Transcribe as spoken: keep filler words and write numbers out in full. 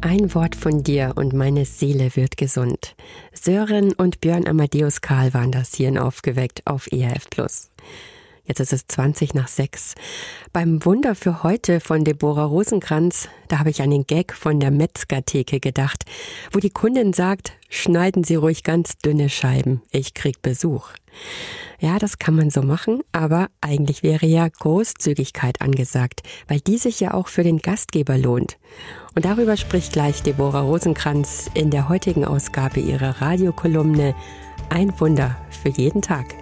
Ein Wort von dir und meine Seele wird gesund. Sören und Björn Amadeus Kahl waren das hier in Aufgeweckt auf E R F Plus. Jetzt ist es zwanzig nach sechs. Beim Wunder für heute von Deborah Rosenkranz, da habe ich an den Gag von der Metzgertheke gedacht, wo die Kundin sagt, schneiden Sie ruhig ganz dünne Scheiben, ich krieg Besuch. Ja, das kann man so machen, aber eigentlich wäre ja Großzügigkeit angesagt, weil die sich ja auch für den Gastgeber lohnt. Und darüber spricht gleich Deborah Rosenkranz in der heutigen Ausgabe ihrer Radiokolumne Ein Wunder für jeden Tag.